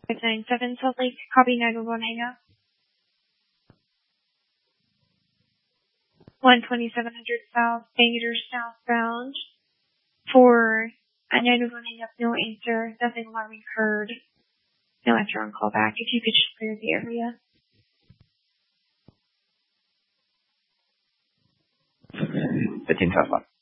597 Salt Lake, copy 911 hang up. 12700 South, Bangor southbound. For 911 hang up, no answer, nothing alarming heard. No answer on call back. If you could just clear the area. The 10 Tesla.